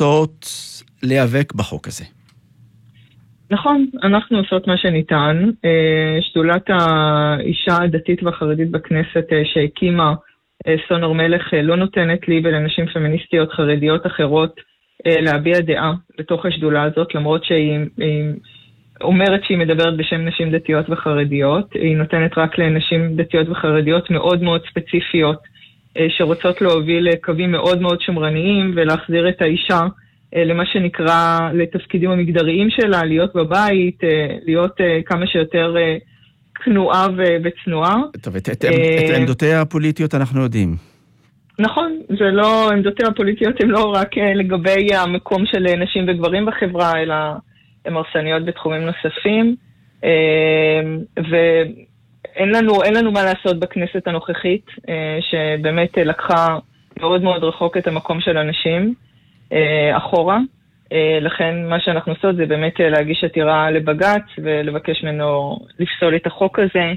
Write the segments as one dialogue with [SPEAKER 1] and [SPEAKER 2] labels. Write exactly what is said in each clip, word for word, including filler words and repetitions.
[SPEAKER 1] רוצות להיאבק בחוק הזה.
[SPEAKER 2] נכון, אנחנו עושות מה שניתן. שדולת האישה הדתית והחרדית בכנסת שהקימה סונור מלך לא נותנת לי ולנשים פמיניסטיות חרדיות אחרות להביע דעה בתוך השדולה הזאת, למרות שהיא אומרת שהיא מדברת בשם נשים דתיות וחרדיות. היא נותנת רק לנשים דתיות וחרדיות מאוד מאוד ספציפיות שרוצות להוביל קווים מאוד מאוד שמרניים ולהחזיר את האישה למה שנקרא לתפקידים המגדריים שלה, להיות בבית, להיות כמה שיותר כנועה וצנועה.
[SPEAKER 1] טוב, את, את, את עמדותיה הפוליטיות אנחנו יודעים.
[SPEAKER 2] נכון, זה לא, עמדותיה הפוליטיות הן לא רק לגבי המקום של נשים וגברים בחברה, אלא הן הרסניות בתחומים נוספים. ואין לנו, אין לנו מה לעשות בכנסת הנוכחית, שבאמת לקחה מאוד מאוד רחוק את המקום של הנשים. אחורה. לכן מה שאנחנו עושות זה באמת להגיש עתירה לבג"ץ ולבקש ממנו לפסול את החוק הזה,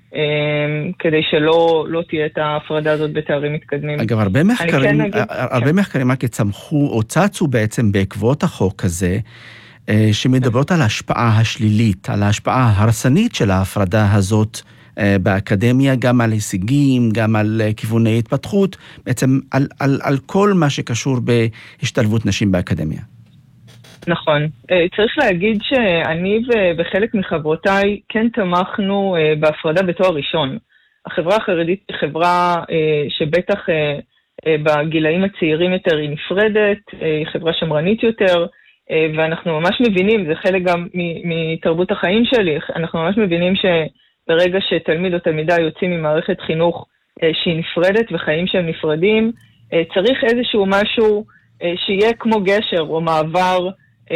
[SPEAKER 2] כדי שלא לא תהיה את ההפרדה הזאת בתארים מתקדמים.
[SPEAKER 1] אגב, הרבה מחקרים, הרבה מחקרים רק צמחו או צצו בעצם בעקבות החוק הזה, שמדברות על ההשפעה השלילית, על ההשפעה הרסנית של ההפרדה הזאת באקדמיה, גם על הישגים, גם על כיווני התפתחות, בעצם על, על, על כל מה שקשור בהשתלבות נשים באקדמיה.
[SPEAKER 2] נכון. צריך להגיד שאני וחלק מחברותיי כן תמכנו בהפרדה בתואר ראשון. החברה החרדית היא חברה שבטח בגילאים הצעירים יותר היא נפרדת, היא חברה שמרנית יותר, ואנחנו ממש מבינים, זה חלק גם מתרבות החיים שלי, אנחנו ממש מבינים ש ברגע שתלמיד או תלמידה יוצאים ממערכת חינוך שהיא נפרדת וחיים שהם נפרדים, צריך איזשהו משהו שיהיה כמו גשר או מעבר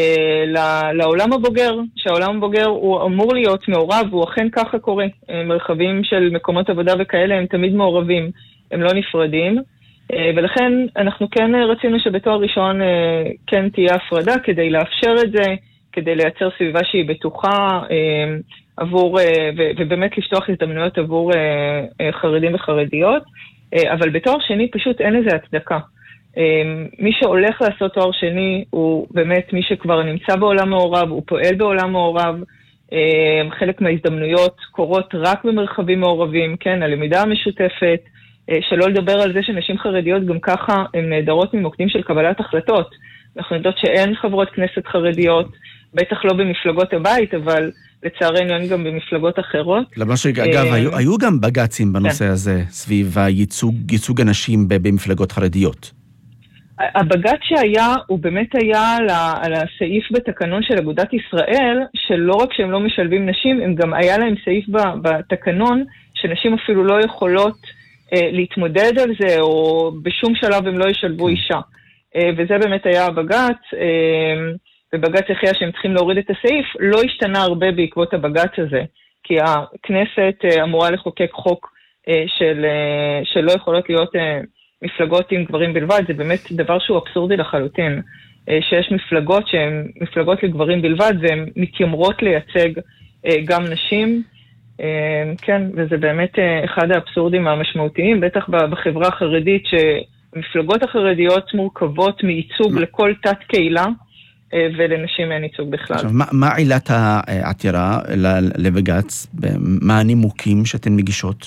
[SPEAKER 2] לעולם הבוגר, שהעולם הבוגר הוא אמור להיות מעורב, והוא אכן ככה קורה. מרחבים של מקומות עבודה וכאלה הם תמיד מעורבים, הם לא נפרדים, ולכן אנחנו כן רצינו שבתואר ראשון כן תהיה הפרדה כדי לאפשר את זה, כדי לייצר סביבה שהיא בטוחה, עבור, ובאמת לפתוח הזדמנויות עבור חרדים וחרדיות, אבל בתואר שני פשוט אין לזה הצדקה. מי שהולך לעשות תואר שני הוא באמת מי שכבר נמצא בעולם מעורב, הוא פועל בעולם מעורב, חלק מההזדמנויות קורות רק במרחבים מעורבים, כן, הלמידה המשותפת, שלא לדבר על זה שנשים חרדיות גם ככה הן נהדרות ממוקדים של קבלת החלטות. אנחנו יודעות שאין חברות כנסת חרדיות, בטח לא במפלגות הבית, אבל לצערנו אין גם במפלגות אחרות.
[SPEAKER 1] למה שאגב, היו, היו גם בג"צים בנושא הזה, סביב הייצוג, ייצוג אנשים במפלגות חרדיות.
[SPEAKER 2] הבג"ץ שהיה, הוא באמת היה על הסעיף בתקנון של אגודת ישראל, שלא רק שהם לא משלבים נשים, הם גם היה להם סעיף בתקנון, שנשים אפילו לא יכולות להתמודד על זה, או בשום שלב הם לא ישלבו אישה. וזה באמת היה הבג"ץ, ובג"ץ הכריע שהם צריכים להוריד את הסעיף, לא השתנה הרבה בעקבות הבג"ץ הזה, כי הכנסת אמורה לחוקק חוק של, שלא יכולות להיות מפלגות עם גברים בלבד. זה באמת דבר שהוא אבסורדי לחלוטין, שיש מפלגות שהן מפלגות לגברים בלבד, והן מתיימרות לייצג גם נשים, כן, וזה באמת אחד האבסורדים המשמעותיים, בטח בחברה החרדית, שמפלגות החרדיות מורכבות מייצוג לכל תת קהילה, ולנשים אין ייצוג בכלל.
[SPEAKER 1] עכשיו, מה, מה עילת העתירה לבג"ץ? מה הנימוקים שאתן מגישות?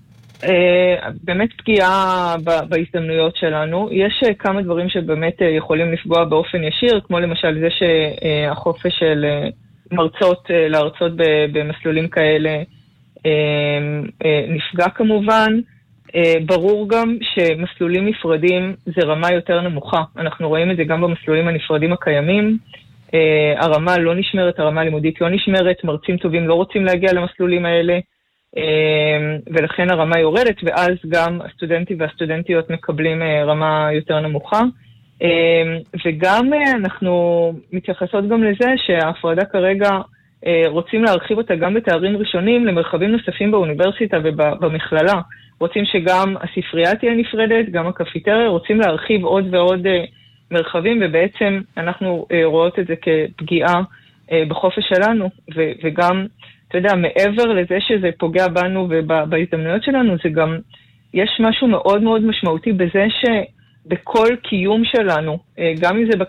[SPEAKER 2] באמת פגיעה בהזדמנויות שלנו. יש כמה דברים שבאמת יכולים לפגוע באופן ישיר, כמו למשל זה שהחופש של מרצות להרצות במסלולים כאלה נפגע כמובן. ברור גם שמסלולים נפרדים זה רמה יותר נמוכה. אנחנו רואים את זה גם במסלולים הנפרדים הקיימים. הרמה לא נשמרת, הרמה הלימודית לא נשמרת, מרצים טובים לא רוצים להגיע למסלולים האלה, ולכן הרמה יורדת, ואז גם הסטודנטים והסטודנטיות מקבלים רמה יותר נמוכה. וגם אנחנו מתייחסות גם לזה שההפרדה כרגע רוצים להרחיב אותה גם בתארים ראשונים למרחבים נוספים באוניברסיטה ובמכללה. רוצים שגם הספרייה תהיה נפרדת, גם הקפיטריה, רוצים להרחיב עוד ועוד מרחבים, ובעצם אנחנו רואות את זה כפגיעה בחופש שלנו, וגם, אתה יודע, מעבר לזה שזה פוגע בנו ובהזדמנויות שלנו, זה גם, יש משהו מאוד מאוד משמעותי בזה שבכל קיום שלנו, גם אם זה